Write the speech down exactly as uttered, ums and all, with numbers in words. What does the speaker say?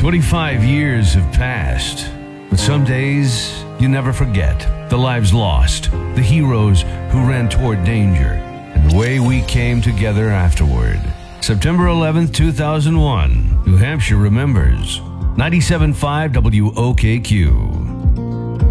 twenty-five years have passed, but some days you never forget. The lives lost, the heroes who ran toward danger, and the way we came together afterward. September eleventh, two thousand one, New Hampshire remembers. ninety-seven point five W O K Q.